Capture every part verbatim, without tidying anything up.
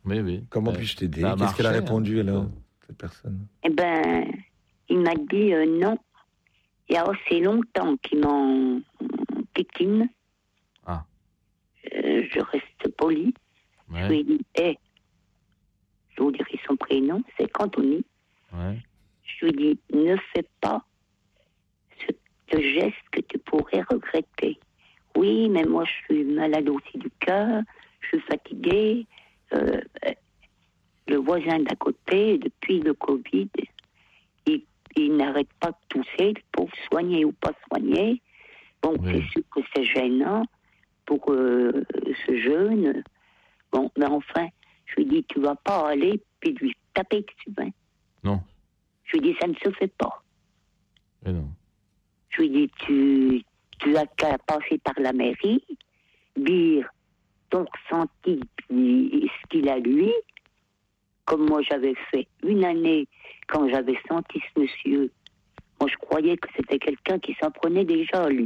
Oui, oui. Comment euh, puis-je t'aider? Qu'est-ce marché, qu'elle a répondu, hein, alors, cette personne? Eh ben, il m'a dit euh, non. Il y a assez longtemps qu'il m'en piquine. Ah. Euh, je reste poli. Ouais. Je lui ai dit, hé, hey, je vous dirai son prénom, c'est Cantoni. Ouais. Je lui ai dit, ne fais pas ce, ce geste que tu pourrais regretter. Oui, mais moi, je suis malade aussi du cœur, je suis fatiguée. Euh, le voisin d'à côté, depuis le Covid, il, il n'arrête pas de tousser, pour soigner ou pas soigner. Bon, oui. C'est sûr que c'est gênant pour euh, ce jeune. Bon, mais enfin, je lui dis, tu vas pas aller puis lui taper dessus. Hein. Non. Je lui dis, ça ne se fait pas. Et non. Je lui dis, tu, tu as qu'à passer par la mairie, dire ton ressenti, puis ce qu'il a lui, comme moi j'avais fait une année quand j'avais senti ce monsieur. Moi, je croyais que c'était quelqu'un qui s'en prenait déjà à lui.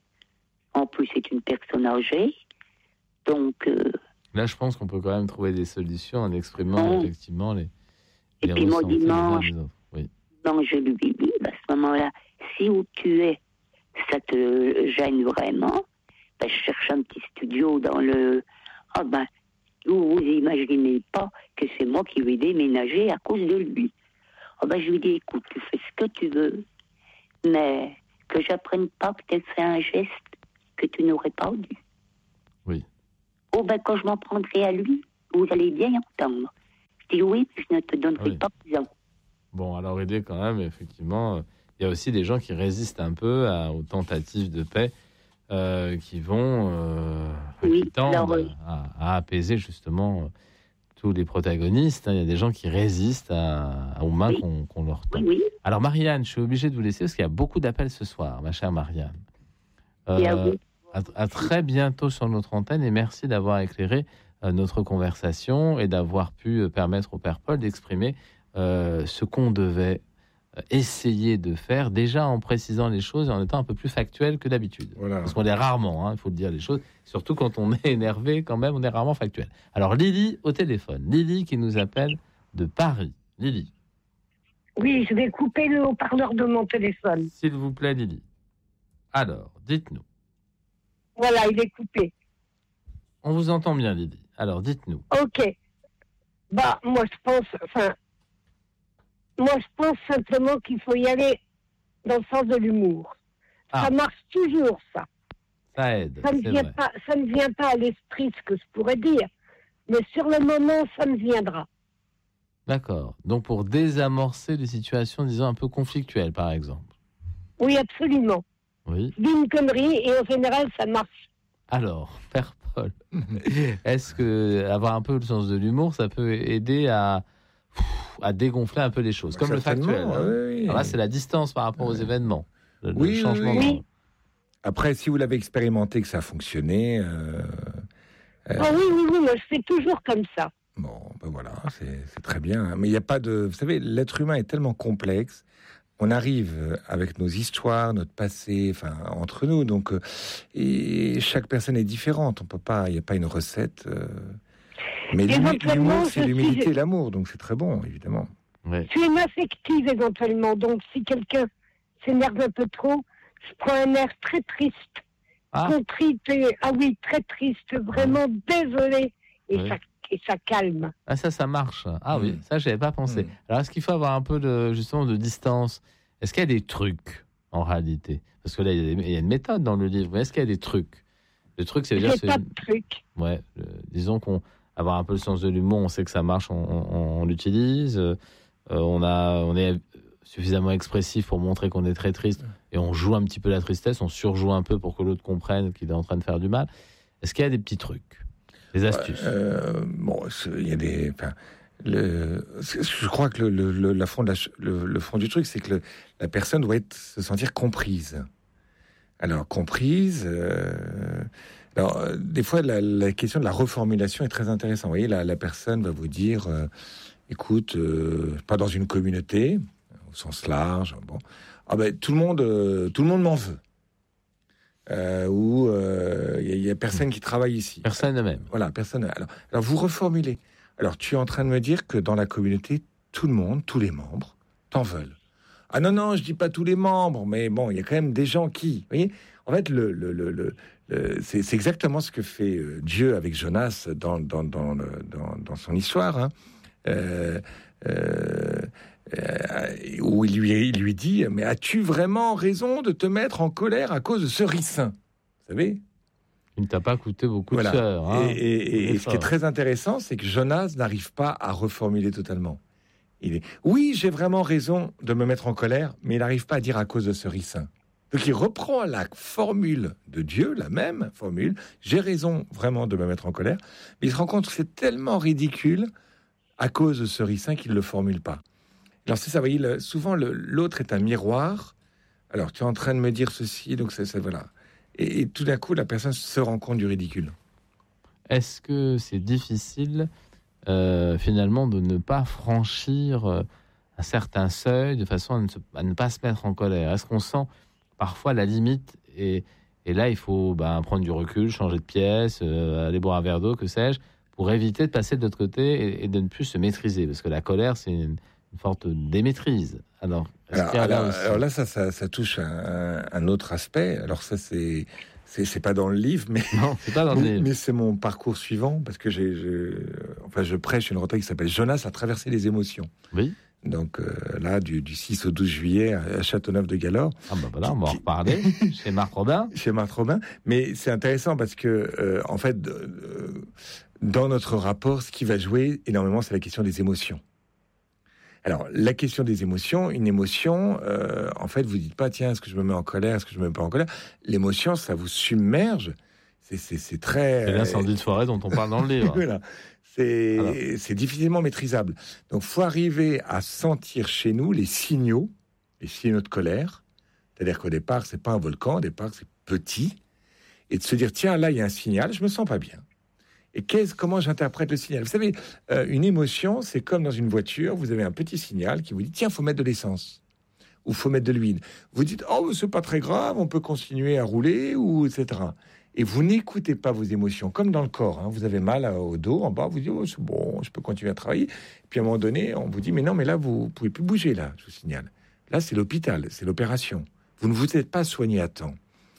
En plus, c'est une personne âgée. Donc... Euh, Là, je pense qu'on peut quand même trouver des solutions en exprimant bon. effectivement les, les Et puis, moi, dimanche, oui. donc je lui dis, à ce moment-là, si où tu es, ça te gêne vraiment, ben, je cherche un petit studio dans le... Ah ben, vous vous imaginez pas que c'est moi qui vais déménager à cause de lui. Ah ben, je lui dis, écoute, tu fais ce que tu veux, mais que j'apprenne pas que tu as fait un geste que tu n'aurais pas dû. Oui. Oh ben, quand je m'en prendrai à lui, vous allez bien entendre. Je dis oui, je ne te donnerai oui. pas raison. Bon, alors aider quand même, effectivement, il y a aussi des gens qui résistent un peu à, aux tentatives de paix, euh, qui vont, euh, oui, qui tendent alors, oui. à, à apaiser justement euh, tous les protagonistes. Il y a des gens qui résistent à, à, aux mains oui. qu'on, qu'on leur tend. Oui, oui. Alors Marianne, je suis obligée de vous laisser parce qu'il y a beaucoup d'appels ce soir, ma chère Marianne. Euh, yeah, oui. à, à très bientôt sur notre antenne et merci d'avoir éclairé euh, notre conversation et d'avoir pu euh, permettre au Père Paul d'exprimer euh, ce qu'on devait euh, essayer de faire, déjà en précisant les choses et en étant un peu plus factuel que d'habitude. Voilà. Parce qu'on est rarement, il hein, faut le dire les choses, surtout quand on est énervé quand même, on est rarement factuel. Alors Lily au téléphone, Lily qui nous appelle de Paris. Lily. Oui, je vais couper le haut-parleur de mon téléphone. S'il vous plaît Lily. Alors, dites-nous. Voilà, il est coupé. On vous entend bien, Lydie. Alors, dites-nous. Ok. Bah, moi, je pense... Enfin... Moi, je pense simplement qu'il faut y aller dans le sens de l'humour. Ah. Ça marche toujours, ça. Ça aide, ça ne c'est vient vrai. Pas, ça ne vient pas à l'esprit, ce que je pourrais dire. Mais sur le moment, ça me viendra. D'accord. Donc, pour désamorcer des situations, disons, un peu conflictuelles, par exemple. Oui, absolument. Oui. Je dis une connerie et en général, ça marche. Alors, Père Paul, est-ce que avoir un peu le sens de l'humour, ça peut aider à, à dégonfler un peu les choses, comme le factuel hein. Oui. Alors là, c'est la distance par rapport aux oui. événements, le, oui, le changement. Oui, oui. Après, si vous l'avez expérimenté, que ça a fonctionné... Euh, euh... Ah oui, oui, oui, moi je fais toujours comme ça. Bon, ben voilà, c'est, c'est très bien. Mais il n'y a pas de... Vous savez, l'être humain est tellement complexe. On arrive avec nos histoires, notre passé, enfin entre nous. Donc, euh, et chaque personne est différente. On peut pas, il n'y a pas une recette. Euh, mais l'humour, c'est l'humilité suis... et l'amour, donc c'est très bon, évidemment. Ouais. Je suis une affective éventuellement, donc si quelqu'un s'énerve un peu trop, je prends un air très triste, ah. contrité. Ah oui, très triste, vraiment ouais. désolé, et ouais. ça. Et ça calme. Ah ça, ça marche. Ah mmh. oui, ça, j'avais pas pensé. Mmh. Alors, est-ce qu'il faut avoir un peu de, justement, de distance? Est-ce qu'il y a des trucs, en réalité? Parce que là, il y, a des, il y a une méthode dans le livre. Mais est-ce qu'il y a des trucs? Le truc, c'est dire... J'ai pas de trucs. Ouais, euh, disons qu'on... Avoir un peu le sens de l'humour, on sait que ça marche, on, on, on l'utilise. Euh, on, a, on est suffisamment expressif pour montrer qu'on est très triste. Et on joue un petit peu la tristesse, on surjoue un peu pour que l'autre comprenne qu'il est en train de faire du mal. Est-ce qu'il y a des petits trucs? Des astuces. Euh, bon, il y a des. Enfin, le, je crois que le, le, la fond de la, le, le fond du truc, c'est que le, la personne doit être, se sentir comprise. Alors comprise. Euh, alors des fois, la, la question de la reformulation est très intéressante. Vous voyez, la, la personne va vous dire, euh, écoute, euh, pas dans une communauté au sens large. Bon, ah ben tout le monde, euh, tout le monde m'en veut. Euh, où il euh, y, y a personne qui travaille ici. Personne même. Voilà, personne. Alors, alors vous reformulez Alors, tu es en train de me dire que dans la communauté, tout le monde, tous les membres, t'en veulent. Ah non, non, je dis pas tous les membres, mais bon, il y a quand même des gens qui... Vous voyez, en fait, le, le, le, le, le, c'est, c'est exactement ce que fait euh, Dieu avec Jonas dans, dans, dans, le, dans, dans son histoire, hein. euh, euh, euh, où il lui, il lui dit « Mais as-tu vraiment raison de te mettre en colère à cause de ce ricin ?» Vous savez ? Il ne t'a pas coûté beaucoup Voilà. de sueur. Hein. Et, et, et ce qui est très intéressant, c'est que Jonas n'arrive pas à reformuler totalement. Il est, oui, j'ai vraiment raison de me mettre en colère, mais il n'arrive pas à dire à cause de ce ricin. Donc il reprend la formule de Dieu, la même formule, j'ai raison vraiment de me mettre en colère, mais il se rend compte que c'est tellement ridicule à cause de ce ricin qu'il ne le formule pas. Alors c'est ça, vous voyez, le, souvent le, l'autre est un miroir. Alors tu es en train de me dire ceci, donc c'est, c'est voilà. Et, et tout d'un coup, la personne se rend compte du ridicule. Est-ce que c'est difficile Euh, finalement, de ne pas franchir euh, un certain seuil de façon à ne, se, à ne pas se mettre en colère? Est-ce qu'on sent parfois la limite et, et là, il faut ben, prendre du recul, changer de pièce, euh, aller boire un verre d'eau, que sais-je, pour éviter de passer de l'autre côté et, et de ne plus se maîtriser? Parce que la colère, c'est une, une forte démaîtrise. Alors, est-ce alors, qu'il y a là alors, aussi... alors là, ça, ça, ça touche un, un autre aspect. Alors ça, c'est... C'est, c'est pas dans le livre, mais, non, c'est pas dans le livre. mais c'est mon parcours suivant, parce que j'ai, je, enfin, je prêche une retraite qui s'appelle Jonas a traversé les émotions. Oui. Donc euh, là, du, du six au douze juillet à Châteauneuf-de-Galorre. Ah bah voilà, on va en reparler chez Marc Robin. Chez Marc Robin. Mais c'est intéressant parce que, euh, en fait, euh, dans notre rapport, ce qui va jouer énormément, c'est la question des émotions. Alors, la question des émotions, une émotion, euh, en fait, vous dites pas, tiens, est-ce que je me mets en colère, est-ce que je me mets pas en colère? L'émotion, ça vous submerge. C'est, c'est, c'est très... C'est l'incendie de forêt dont on parle dans le livre. Voilà. C'est, c'est difficilement maîtrisable. Donc, faut arriver à sentir chez nous les signaux, les signaux de colère. C'est-à-dire qu'au départ, c'est pas un volcan, au départ, c'est petit. Et de se dire, tiens, là, il y a un signal, je me sens pas bien. Et qu'est-ce, comment j'interprète le signal? Vous savez, euh, une émotion, c'est comme dans une voiture, vous avez un petit signal qui vous dit, tiens, il faut mettre de l'essence, ou il faut mettre de l'huile. Vous dites, oh, c'est pas très grave, on peut continuer à rouler, ou et cetera. Et vous n'écoutez pas vos émotions, comme dans le corps. Hein, vous avez mal au dos, en bas, vous dites, oh, c'est bon, je peux continuer à travailler. Et puis à un moment donné, on vous dit, mais non, mais là, vous pouvez plus bouger, là, je vous signale. Là, c'est l'hôpital, c'est l'opération. Vous ne vous êtes pas soigné à temps.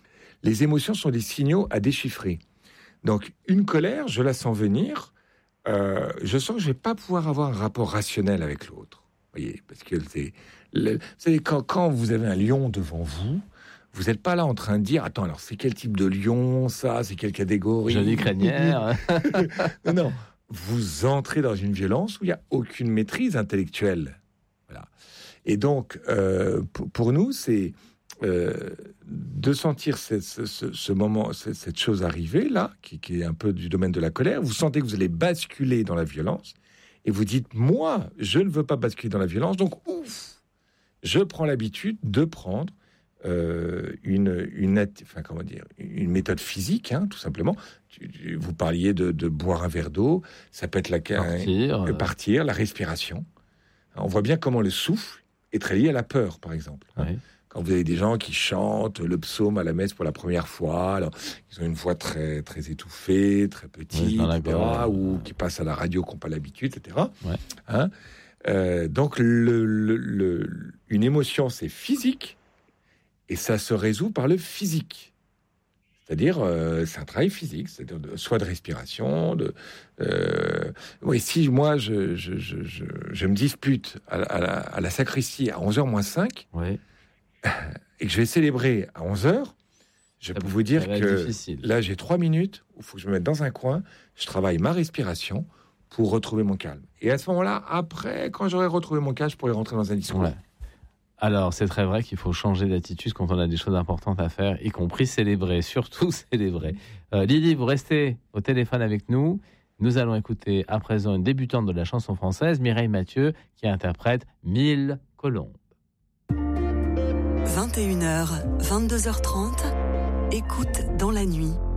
Les émotions sont des signaux à déchiffrer. Donc, une colère, je la sens venir, euh, je sens que je ne vais pas pouvoir avoir un rapport rationnel avec l'autre. Vous voyez, parce que c'est... Le, vous savez, quand, quand vous avez un lion devant vous, vous n'êtes pas là en train de dire, attends, alors c'est quel type de lion, ça, c'est quelle catégorie? Jolie crinière. Non, non, vous entrez dans une violence où il n'y a aucune maîtrise intellectuelle. Voilà. Et donc, euh, pour, pour nous, c'est... Euh, de sentir ce, ce, ce moment, cette chose arriver là, qui, qui est un peu du domaine de la colère, vous sentez que vous allez basculer dans la violence, et vous dites, moi, je ne veux pas basculer dans la violence, donc ouf, je prends l'habitude de prendre euh, une, une, enfin, comment dire, une méthode physique, hein, tout simplement. Vous parliez de, de boire un verre d'eau, ça peut être la partir, euh, partir, la respiration. On voit bien comment le souffle est très lié à la peur, par exemple. Oui. Quand vous avez des gens qui chantent le psaume à la messe pour la première fois, alors ils ont une voix très très étouffée, très petite, oui, et cetera, ou qui passent à la radio, qui n'ont pas l'habitude, et cetera. Ouais. Hein euh, donc le, le, le, une émotion, c'est physique, et ça se résout par le physique. C'est-à-dire, euh, c'est un travail physique, c'est-à-dire de, soit de respiration, de... Euh, oui, si moi, je, je, je, je, je me dispute à, à, la, à la sacristie à onze heures moins cinq, oui. et que je vais célébrer à onze heures, je peux vous dire que difficile. Là, j'ai trois minutes où il faut que je me mette dans un coin, je travaille ma respiration pour retrouver mon calme. Et à ce moment-là, après, quand j'aurai retrouvé mon calme, je pourrai rentrer dans un discours. Ouais. Alors, c'est très vrai qu'il faut changer d'attitude quand on a des choses importantes à faire, y compris célébrer, surtout célébrer. Euh, Lily, vous restez au téléphone avec nous. Nous allons écouter à présent une débutante de la chanson française, Mireille Mathieu, qui interprète Mille colombes. vingt et une heures, vingt-deux heures trente, écoute dans la nuit,